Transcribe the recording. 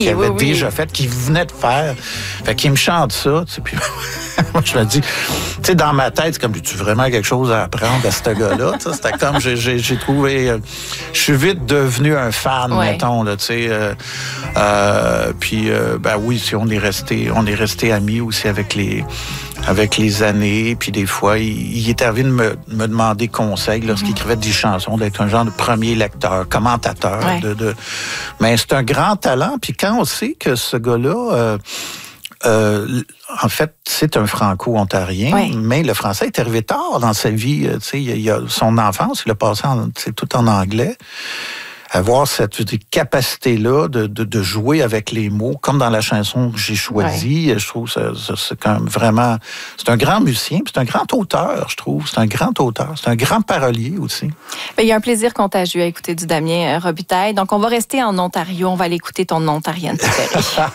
qu'il avait déjà fait, qu'il venait de faire. Fait qu'il me chante ça, tu sais, puis moi, je me dis, tu sais, dans ma tête, c'est comme, as-tu vraiment quelque chose à apprendre à ce gars-là? C'était comme, j'ai trouvé... je suis vite devenu un fan, mettons, là, tu sais. Puis, ben oui, si on est resté amis aussi avec les années, puis des fois, il est arrivé de me demander conseil lorsqu'il écrivait des chansons, d'être un genre de premier lecteur, commentateur. Mais c'est un grand talent, puis quand on sait que ce gars-là... en fait, c'est un franco-ontarien, mais le français est arrivé tard dans sa vie. Il a son enfance, il a passé tout en anglais. Avoir cette capacité-là de jouer avec les mots, comme dans la chanson que j'ai choisie, je trouve que c'est quand même vraiment... C'est un grand musicien, puis c'est un grand auteur, je trouve. C'est un grand auteur, c'est un grand parolier aussi. Il y a un plaisir contagieux à écouter du Damien Robitaille. Donc, on va rester en Ontario. On va aller écouter ton ontarienne préférée.